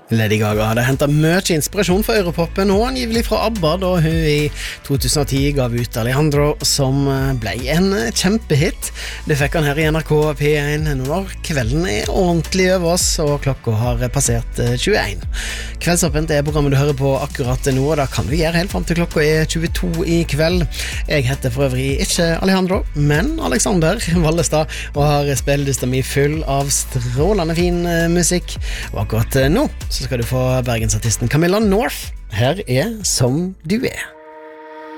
Lady Gaga hadde hentet mye inspirasjon for Europopen, og angivelig fra ABBA, da hun i 2010 gav ut Alejandro, som ble en kjempehit. Det fikk han her i NRK P1 når kvelden ordentlig over oss, og klokka har passert 21. Kveldsåpent programmet du hører på akkurat nå, og da kan du gjøre helt frem til klokka 22 i kveld. Jeg heter for øvrig ikke Alejandro, men Alexander Vallestad, og har spillelista mi full av strålende fin musikk. Og akkurat nå så skal du få bergensartisten Camilla North. Her Som du er.